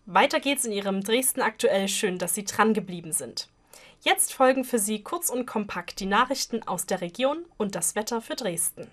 Weiter geht's in Ihrem Dresden aktuell. Schön, dass Sie dran geblieben sind. Jetzt folgen für Sie kurz und kompakt die Nachrichten aus der Region und das Wetter für Dresden.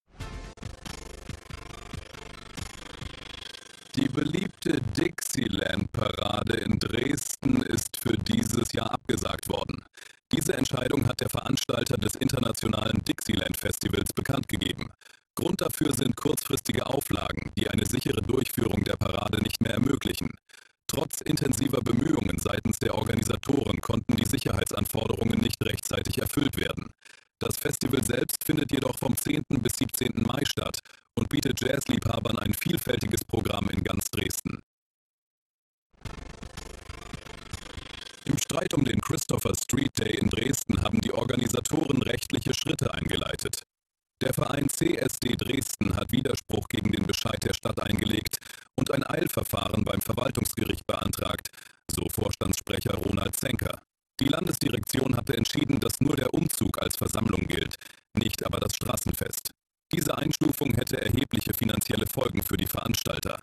Die beliebte Dixieland-Parade in Dresden ist für dieses Jahr abgesagt worden. Diese Entscheidung hat der Veranstalter des internationalen Dixieland-Festivals bekannt gegeben. Grund dafür sind kurzfristige Auflagen, die eine sichere Durchführung der Parade nicht mehr ermöglichen. Trotz intensiver Bemühungen seitens der Organisatoren konnten die Sicherheitsanforderungen nicht rechtzeitig erfüllt werden. Das Festival selbst findet jedoch vom 10. bis 17. Mai statt und bietet Jazzliebhabern ein vielfältiges Programm in ganz Dresden. Im Streit um den Christopher Street Day in Dresden haben die Organisatoren rechtliche Schritte eingeleitet. Der Verein CSD Dresden hat Widerspruch gegen den Bescheid der Stadt eingelegt und ein Eilverfahren beim Verwaltungsgericht beantragt, so Vorstandssprecher Ronald Zenker. Die Landesdirektion hatte entschieden, dass nur der Umzug als Versammlung gilt, nicht aber das Straßenfest. Diese Einstufung hätte erhebliche finanzielle Folgen für die Veranstalter.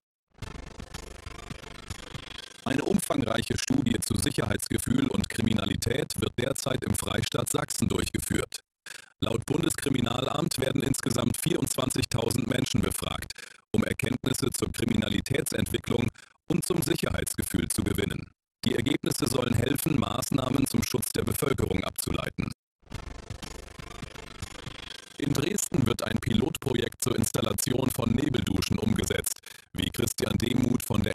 Eine umfangreiche Studie zu Sicherheitsgefühl und Kriminalität wird derzeit im Freistaat Sachsen durchgeführt. Laut Bundeskriminalamt werden insgesamt 24.000 Menschen befragt, um Erkenntnisse zur Kriminalitätsentwicklung und zum Sicherheitsgefühl zu gewinnen. Die Ergebnisse sollen helfen, Maßnahmen zum Schutz der Bevölkerung abzuleiten. In Dresden wird ein Pilotprojekt zur Installation von Nebelduschen umgesetzt, wie Christian Demuth